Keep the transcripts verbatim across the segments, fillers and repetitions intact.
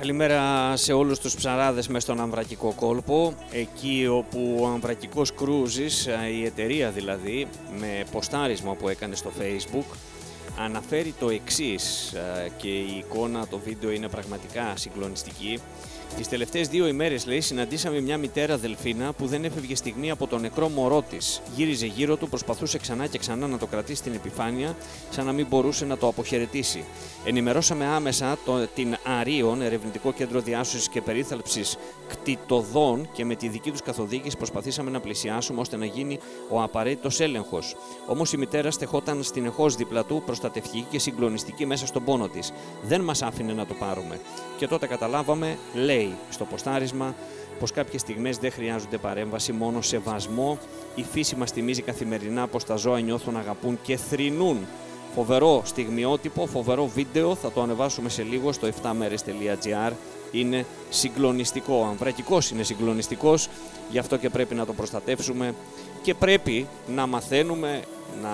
Καλημέρα σε όλους τους ψαράδες μες στον Αμβρακικό κόλπο, εκεί όπου ο Αμβρακικός Cruises, η εταιρεία δηλαδή, με ποστάρισμα που έκανε στο Facebook, αναφέρει το εξής και η εικόνα, το βίντεο είναι πραγματικά συγκλονιστική. Τις τελευταίες δύο ημέρες, λέει, συναντήσαμε μια μητέρα δελφίνα που δεν έφευγε στιγμή από το νεκρό μωρό της. Γύριζε γύρω του, προσπαθούσε ξανά και ξανά να το κρατήσει στην επιφάνεια, σαν να μην μπορούσε να το αποχαιρετήσει. Ενημερώσαμε άμεσα το, την Αρίον, Ερευνητικό Κέντρο Διάσωσης και Περίθαλψης Κτητοδών, και με τη δική τους καθοδήγηση προσπαθήσαμε να πλησιάσουμε ώστε να γίνει ο απαραίτητος έλεγχος. Όμως η μητέρα στεχόταν συνεχώς δίπλα του, προστατευτική και συγκλονιστική μέσα στον πόνο της. Δεν μας άφηνε να το πάρουμε. Και τότε καταλάβαμε, λέει στο ποστάρισμα, πως κάποιες στιγμές δεν χρειάζονται παρέμβαση, μόνο σεβασμό. Η φύση μας θυμίζει καθημερινά πως τα ζώα νιώθουν, αγαπούν και θρηνούν. Φοβερό στιγμιότυπο, φοβερό βίντεο, θα το ανεβάσουμε σε λίγο στο εφτά μέρες τελεία τζι άρ. Είναι συγκλονιστικό, ο Αμβρακικός είναι συγκλονιστικός, γι' αυτό και πρέπει να το προστατεύσουμε και πρέπει να μαθαίνουμε να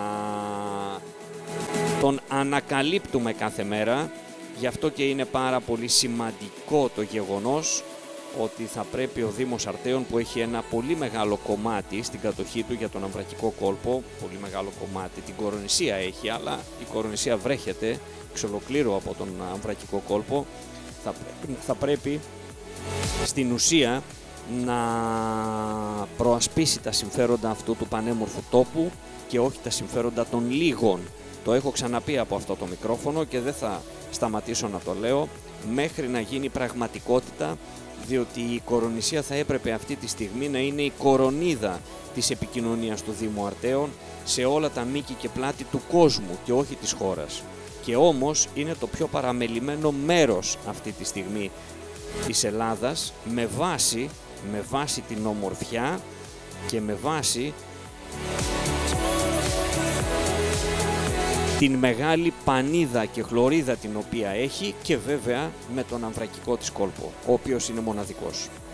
τον ανακαλύπτουμε κάθε μέρα. Γι' αυτό και είναι πάρα πολύ σημαντικό το γεγονός ότι θα πρέπει ο Δήμος Αρτέων, που έχει ένα πολύ μεγάλο κομμάτι στην κατοχή του για τον Αμβρακικό κόλπο, πολύ μεγάλο κομμάτι, την Κορονησία έχει, αλλά η Κορονησία βρέχεται εξ ολοκλήρου από τον Αμβρακικό κόλπο, θα πρέπει, θα πρέπει στην ουσία να προασπίσει τα συμφέροντα αυτού του πανέμορφου τόπου και όχι τα συμφέροντα των λίγων. Το έχω ξαναπεί από αυτό το μικρόφωνο και δεν θα σταματήσω να το λέω μέχρι να γίνει πραγματικότητα, διότι η Κορονησία θα έπρεπε αυτή τη στιγμή να είναι η κορονίδα της επικοινωνίας του Δήμου Αρτέων σε όλα τα μήκη και πλάτη του κόσμου και όχι της χώρας. Και όμως είναι το πιο παραμελημένο μέρος αυτή τη στιγμή της Ελλάδας, με βάση, με βάση την ομορφιά και με βάση την μεγάλη πανίδα και χλωρίδα την οποία έχει, και βέβαια με τον αμβρακικό της κόλπο, ο οποίος είναι μοναδικός.